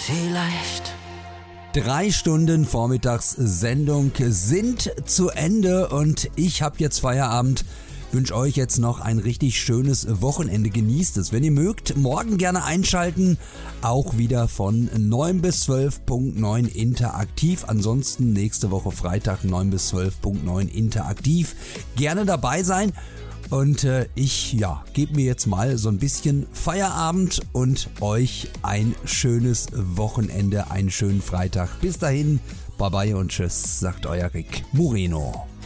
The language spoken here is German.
Vielleicht. 3 Stunden Vormittagssendung sind zu Ende und ich habe jetzt Feierabend. Wünsche euch jetzt noch ein richtig schönes Wochenende. Genießt es. Wenn ihr mögt, morgen gerne einschalten. Auch wieder von 9 bis 12.9 interaktiv. Ansonsten nächste Woche Freitag 9 bis 12.9 interaktiv. Gerne dabei sein. Und ich gebe mir jetzt mal so ein bisschen Feierabend und euch ein schönes Wochenende, einen schönen Freitag. Bis dahin, bye bye und tschüss, sagt euer Rick Moreno.